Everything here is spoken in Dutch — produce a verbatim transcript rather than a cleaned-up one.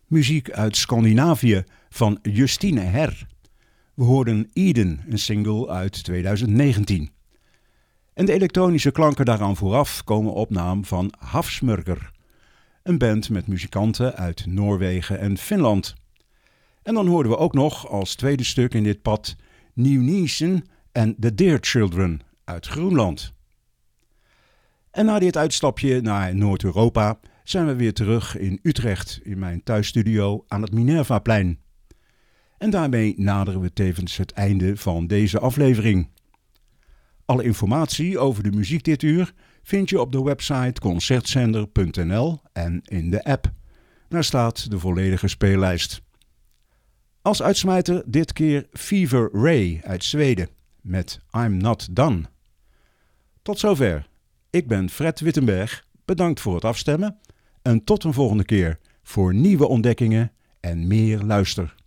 muziek uit Scandinavië van Justine Herr. We hoorden Eden, een single uit tweeduizend negentien. En de elektronische klanken daaraan vooraf komen op naam van Hafsmurger, een band met muzikanten uit Noorwegen en Finland. En dan hoorden we ook nog als tweede stuk in dit pad Nieuw Niesen en The Deer Children uit Groenland. En na dit uitstapje naar Noord-Europa zijn we weer terug in Utrecht in mijn thuisstudio aan het Minervaplein. En daarmee naderen we tevens het einde van deze aflevering. Alle informatie over de muziek dit uur vind je op de website concertzender punt n l en in de app. Daar staat de volledige speellijst. Als uitsmijter dit keer Fever Ray uit Zweden met I'm Not Done. Tot zover. Ik ben Fred Wittenberg. Bedankt voor het afstemmen en tot een volgende keer voor nieuwe ontdekkingen en meer luister.